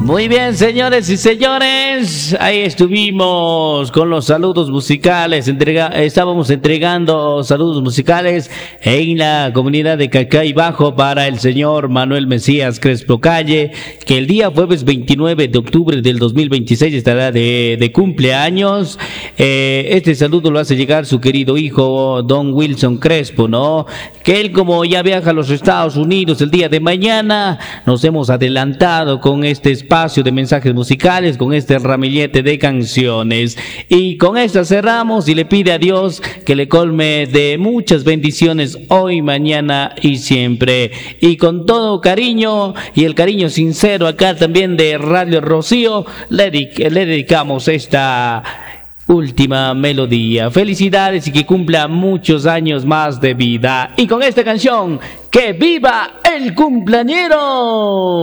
Muy bien, señores y señores, ahí estuvimos con los saludos musicales. Estábamos entregando saludos musicales en la comunidad de Cacay Bajo para el señor Manuel Mesías Crespo Calle, que el día jueves 29 de octubre del 2026 estará de cumpleaños. Este saludo lo hace llegar su querido hijo Don Wilson Crespo, ¿no? Que él, como ya viaja a los Estados Unidos el día de mañana, nos hemos adelantado con este espacio de mensajes musicales, con este ramillete de canciones, y con esta cerramos y le pide a Dios que le colme de muchas bendiciones hoy, mañana y siempre, y con todo cariño y el cariño sincero acá también de Radio Rocío le dedicamos esta última melodía. Felicidades y que cumpla muchos años más de vida, y con esta canción, ¡que viva el cumpleañero!